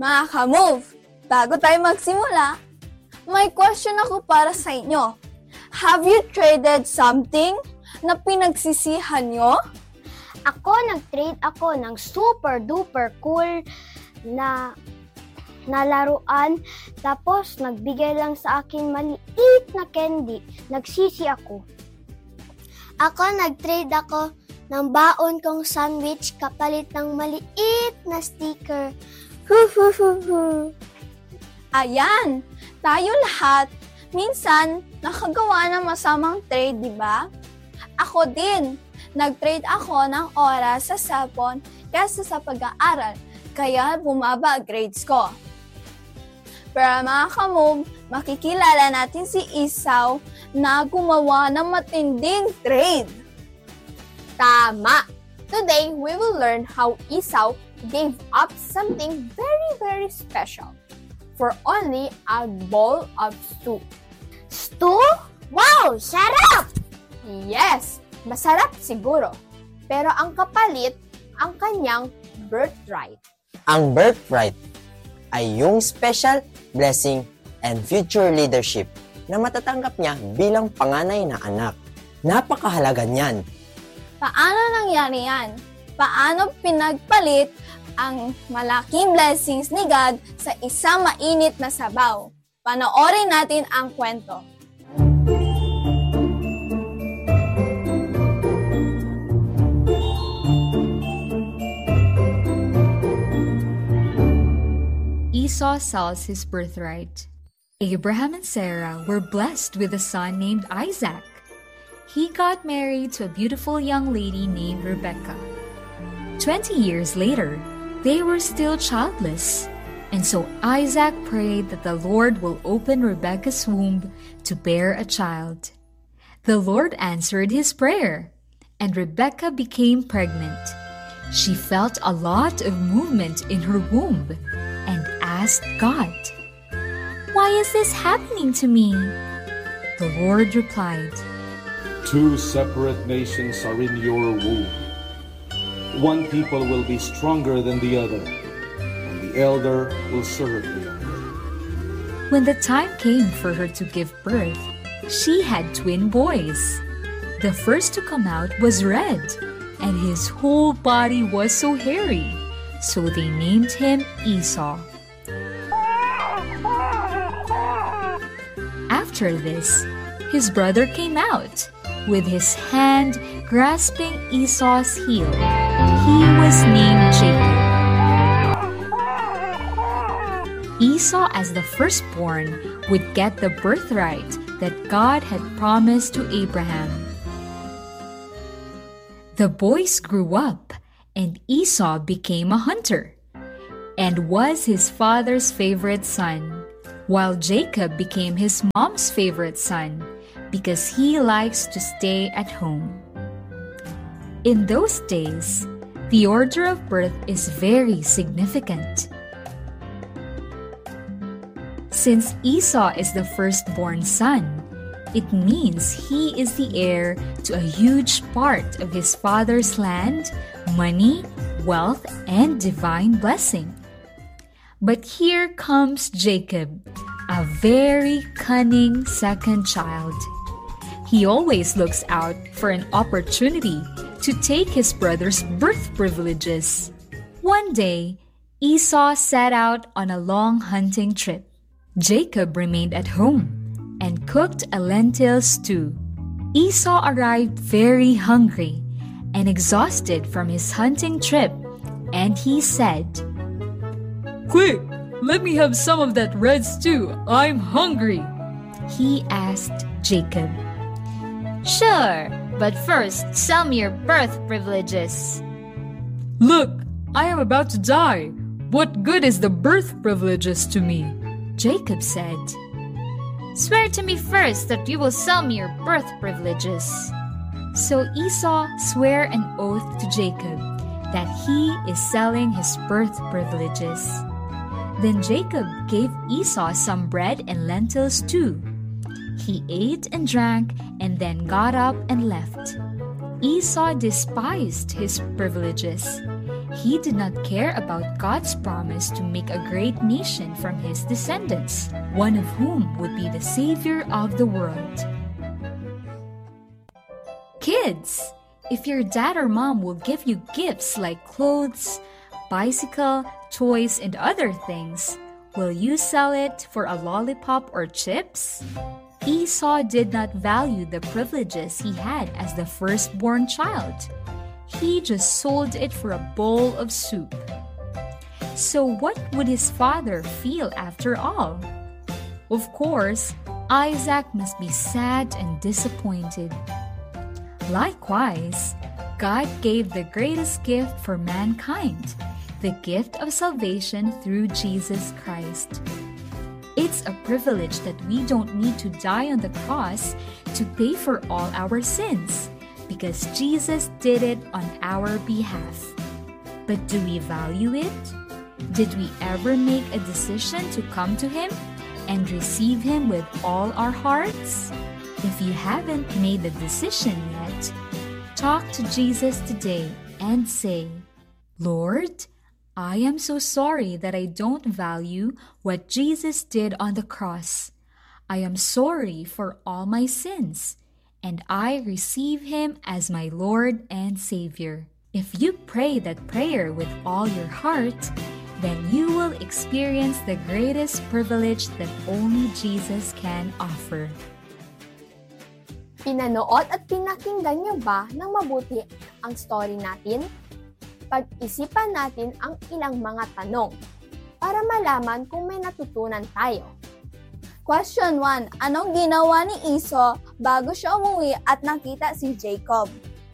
Mga ka-move, bago tayo magsimula, may question ako para sa inyo. Have you traded something na pinagsisihan nyo? Ako, nag-trade ako ng super duper cool na laruan. Tapos, nagbigay lang sa akin maliit na candy. Nagsisi ako. Ako, nag-trade ako ng baon kong sandwich kapalit ng maliit na sticker. Ayan, tayo lahat, minsan nakagawa ng masamang trade, di ba? Ako din, nag-trade ako ng oras sa cellphone kaysa sa pag-aaral, kaya bumaba grades ko. Pero mga ka-move, makikilala natin si Esau na gumawa ng matinding trade. Tama! Today, we will learn how Esau gave up something very, very special for only a bowl of stew. Stew? Wow! Sarap! Yes! Masarap siguro. Pero ang kapalit, ang kanyang birthright. Ang birthright ay yung special blessing and future leadership na matatanggap niya bilang panganay na anak. Napakahalaga niyan. Paano nangyari yan? Paano pinagpalit ang malaking blessings ni God sa isang mainit na sabaw? Panoorin natin ang kwento. Esau sells his birthright. Abraham and Sarah were blessed with a son named Isaac. He got married to a beautiful young lady named Rebecca. 20 years later, they were still childless, and so Isaac prayed that the Lord will open Rebecca's womb to bear a child. The Lord answered his prayer, and Rebecca became pregnant. She felt a lot of movement in her womb and asked God, "Why is this happening to me?" The Lord replied, "Two separate nations are in your womb. One people will be stronger than the other, and the elder will serve the younger." When the time came for her to give birth, she had twin boys. The first to come out was red, and his whole body was so hairy, so they named him Esau. After this, his brother came out, with his hand grasping Esau's heel. He was named Jacob. Esau, as the firstborn, would get the birthright that God had promised to Abraham. The boys grew up, and Esau became a hunter, and was his father's favorite son, while Jacob became his mom's favorite son, because he likes to stay at home. In those days, the order of birth is very significant. Since Esau is the firstborn son, it means he is the heir to a huge part of his father's land, money, wealth, and divine blessing. But here comes Jacob, a very cunning second child. He always looks out for an opportunity to take his brother's birth privileges. One day, Esau set out on a long hunting trip. Jacob remained at home and cooked a lentil stew. Esau arrived very hungry and exhausted from his hunting trip, and he said, "Quick, let me have some of that red stew. I'm hungry." He asked Jacob. "Sure, but first sell me your birth privileges." "Look, I am about to die. What good is the birth privileges to me?" Jacob said. "Swear to me first that you will sell me your birth privileges." So Esau swore an oath to Jacob that he is selling his birth privileges. Then Jacob gave Esau some bread and lentils too. He ate and drank and then got up and left. Esau despised his privileges, He did not care about God's promise to make a great nation from his descendants, one of whom would be the Savior of the world. Kids, if your dad or mom will give you gifts like clothes, bicycle, toys, and other things, will you sell it for a lollipop or chips? Esau did not value the privileges he had as the firstborn child. He just sold it for a bowl of soup. So what would his father feel after all? Of course, Isaac must be sad and disappointed. Likewise, God gave the greatest gift for mankind, the gift of salvation through Jesus Christ. It's a privilege that we don't need to die on the cross to pay for all our sins, because Jesus did it on our behalf. But do we value it? Did we ever make a decision to come to Him and receive Him with all our hearts? If you haven't made the decision yet, talk to Jesus today and say, Lord, I am so sorry that I don't value what Jesus did on the cross. I am sorry for all my sins, and I receive Him as my Lord and Savior. If you pray that prayer with all your heart, then you will experience the greatest privilege that only Jesus can offer. Pinanood at pinakinggan niyo ba ng mabuti ang story natin? Pag-isipan natin ang ilang mga tanong para malaman kung may natutunan tayo. Question 1. Anong ginawa ni Esau bago siya umuwi at nakita si Jacob?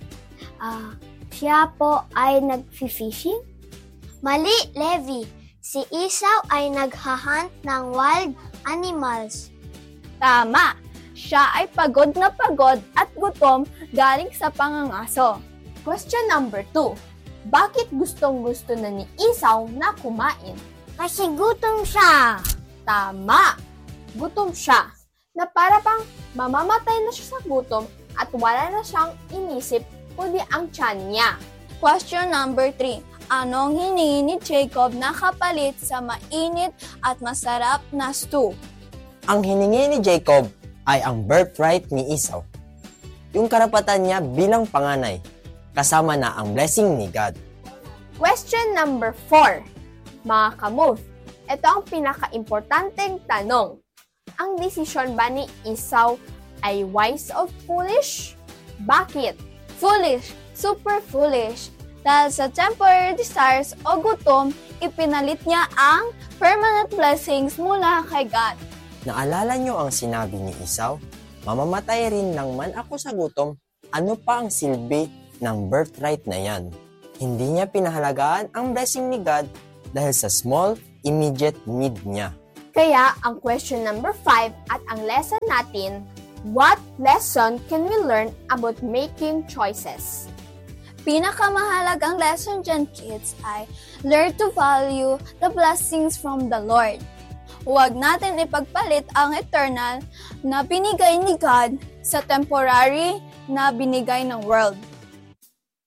Siya po ay nag-fishing. Mali, Levi. Si Esau ay naghahunt ng wild animals. Tama! Siya ay pagod na pagod at gutom galing sa pangangaso. Question number 2. Bakit gustong-gusto na ni Esau na kumain? Kasi gutom siya. Tama! Gutom siya, na para bang mamamatay na siya sa gutom at wala na siyang inisip kundi ang tiyan niya. Question number 3. Anong hiningi ni Jacob na kapalit sa mainit at masarap na stew? Ang hiningi ni Jacob ay ang birthright ni Esau. Yung karapatan niya bilang panganay, kasama na ang blessing ni God. Question number 4. Mga kamove, ito ang pinaka-importanteng tanong. Ang desisyon ba ni Esau ay wise or foolish? Bakit? Foolish! Super foolish! Dahil sa temporary desires o gutom, ipinalit niya ang permanent blessings mula kay God. Naalala niyo ang sinabi ni Esau? Mamamatay rin lang man ako sa gutom, ano pa ang silbi ng birthright na yan? Hindi niya pinahalagaan ang blessing ni God dahil sa small, immediate need niya. Kaya, ang question number 5 at ang lesson natin, what lesson can we learn about making choices? Pinakamahalagang lesson dyan, kids, ay learn to value the blessings from the Lord. Huwag natin ipagpalit ang eternal na binigay ni God sa temporary na binigay ng world.